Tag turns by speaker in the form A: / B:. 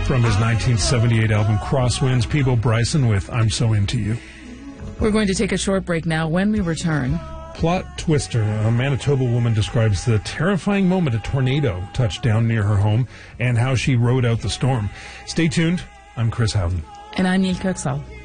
A: From his 1978 album Crosswinds, Peabo Bryson with I'm So Into You.
B: We're going to take a short break now. When we return...
A: Plot twister. A Manitoba woman describes the terrifying moment a tornado touched down near her home and how she rode out the storm. Stay tuned. I'm Chris Howden.
B: And I'm Neil Kirksall.